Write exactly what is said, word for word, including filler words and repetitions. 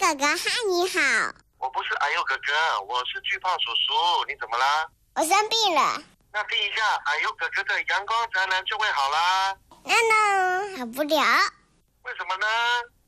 哥哥，嗨，你好。 我不是哎呦哥哥，我是巨胖叔叔，你怎么啦？ 我生病了。 那听一下哎呦哥哥的阳光宅男就会好啦。 那呢，好不了。 为什么呢？